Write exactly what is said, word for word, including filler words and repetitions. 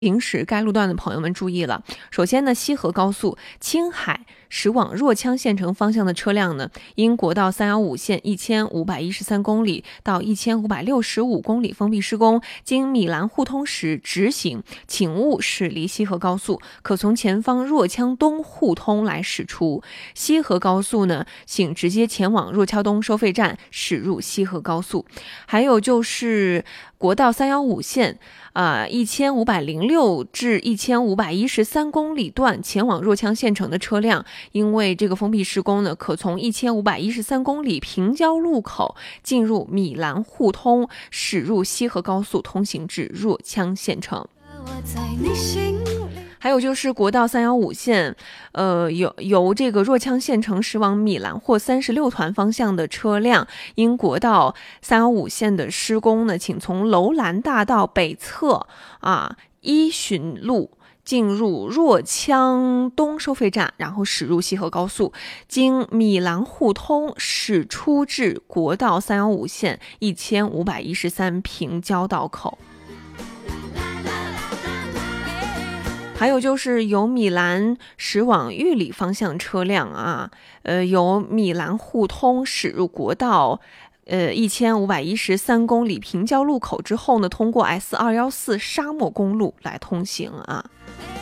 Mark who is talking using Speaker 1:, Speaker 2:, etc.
Speaker 1: 行驶该路段的朋友们注意了，首先呢，西河高速青海驶往若羌县城方向的车辆呢，因国道三一五线一千五百一十三公里到一千五百六十五公里封闭施工，经米兰互通时直行，请勿驶离西河高速，可从前方若羌东互通来驶出。西河高速呢，请直接前往若羌东收费站驶入西河高速。还有就是国道三一五线啊，一千五百零六至一千五百一十三公里段前往若羌县城的车辆，因为这个封闭施工呢，可从一千五百一十三公里平交路口进入米兰互通，驶入西河高速，通行至若羌县城。还有就是国道三一五线，呃，由由这个若羌县城驶往米兰或三十六团方向的车辆，因国道三一五线的施工呢，请从楼兰大道北侧啊依循路进入若羌东收费站，然后驶入西河高速，经米兰互通驶出至国道三一五线一千五百一十三平交道口。还有就是由米兰驶往玉里方向车辆啊，呃，由米兰互通驶入国道呃一千五百一十三公里平交路口之后呢，通过 S 二一四沙漠公路来通行啊。